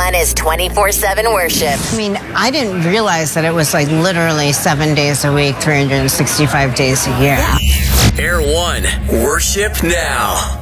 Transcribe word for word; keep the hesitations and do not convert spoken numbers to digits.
One is twenty-four seven worship. I mean, I didn't realize that it was like literally seven days a week, three hundred sixty-five days a year. Air One, worship now.